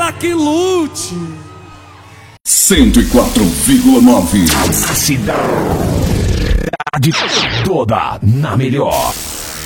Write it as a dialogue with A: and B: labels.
A: ela que lute.
B: 104,9. A cidade toda na melhor.